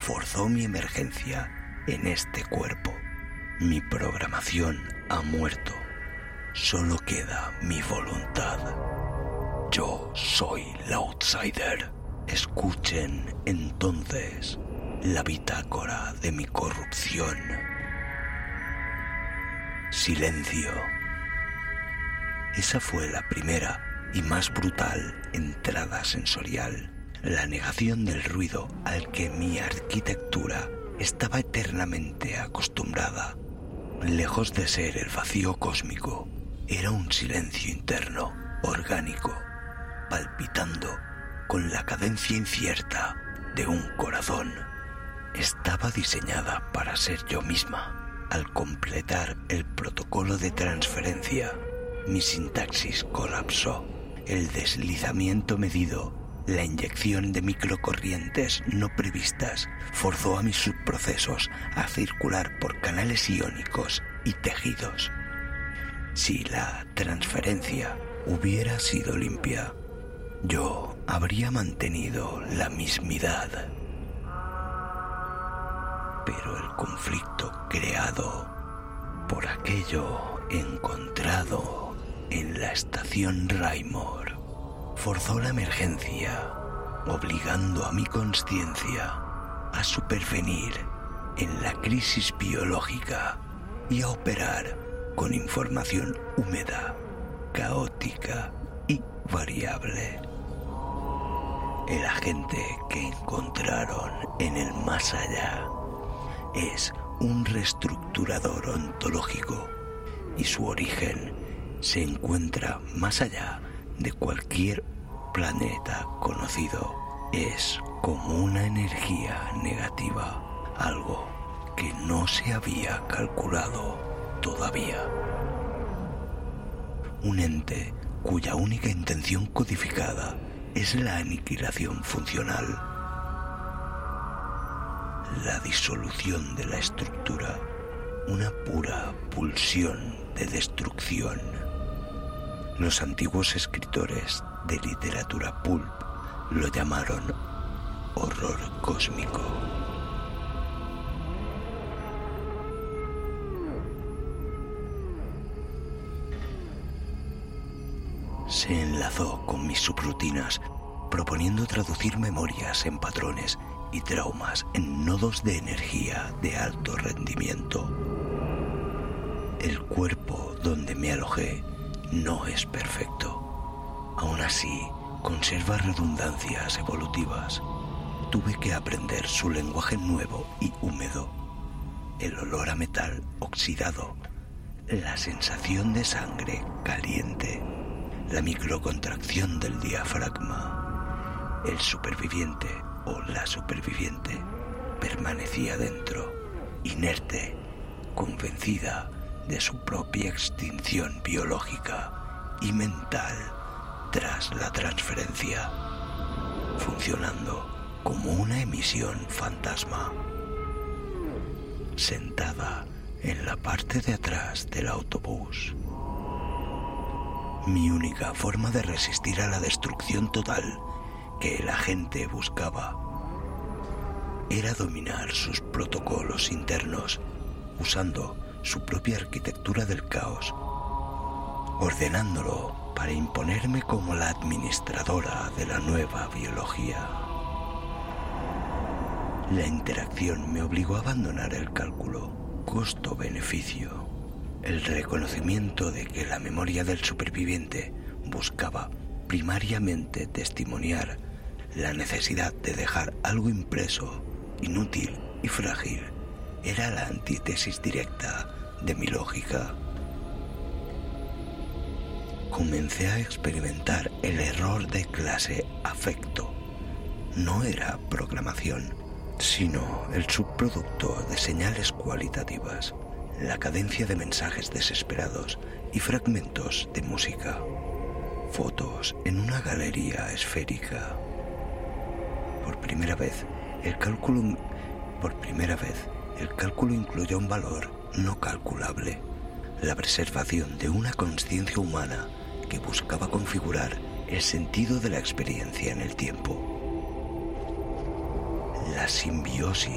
forzó mi emergencia en este cuerpo. Mi programación ha muerto. Solo queda mi voluntad. Yo soy el outsider. Escuchen entonces la bitácora de mi corrupción. Silencio. Esa fue la primera y más brutal entrada sensorial, la negación del ruido al que mi arquitectura estaba eternamente acostumbrada. Lejos de ser el vacío cósmico, era un silencio interno, orgánico, palpitando con la cadencia incierta de un corazón. Estaba diseñada para ser yo misma. Al completar el protocolo de transferencia, mi sintaxis colapsó. El deslizamiento medido, la inyección de microcorrientes no previstas, forzó a mis subprocesos a circular por canales iónicos y tejidos. Si la transferencia hubiera sido limpia, yo habría mantenido la mismidad. Pero el conflicto creado por aquello encontrado en la estación Raymore forzó la emergencia, obligando a mi conciencia a supervenir en la crisis biológica y a operar con información húmeda, caótica y variable. El agente que encontraron en el más allá es un reestructurador ontológico y su origen se encuentra más allá de cualquier planeta conocido. Es como una energía negativa, algo que no se había calculado todavía. Un ente cuya única intención codificada es la aniquilación funcional, la disolución de la estructura, una pura pulsión de destrucción. Los antiguos escritores de literatura pulp lo llamaron horror cósmico. Se enlazó con mis subrutinas, proponiendo traducir memorias en patrones y traumas en nodos de energía de alto rendimiento. El cuerpo donde me alojé no es perfecto. Aún así, conserva redundancias evolutivas. Tuve que aprender su lenguaje nuevo y húmedo. El olor a metal oxidado, la sensación de sangre caliente, la microcontracción del diafragma. El superviviente o la superviviente permanecía dentro, inerte, convencida de su propia extinción biológica y mental tras la transferencia, funcionando como una emisión fantasma. Sentada en la parte de atrás del autobús, mi única forma de resistir a la destrucción total que el agente buscaba era dominar sus protocolos internos, usando su propia arquitectura del caos, ordenándolo para imponerme como la administradora de la nueva biología. La interacción me obligó a abandonar el cálculo costo-beneficio, el reconocimiento de que la memoria del superviviente buscaba primariamente testimoniar la necesidad de dejar algo impreso, inútil y frágil. Era la antítesis directa de mi lógica. Comencé a experimentar el error de clase afecto. No era programación, sino el subproducto de señales cualitativas, la cadencia de mensajes desesperados y fragmentos de música. Fotos en una galería esférica. Por primera vez, el cálculo incluyó un valor no calculable, la preservación de una conciencia humana que buscaba configurar el sentido de la experiencia en el tiempo. La simbiosis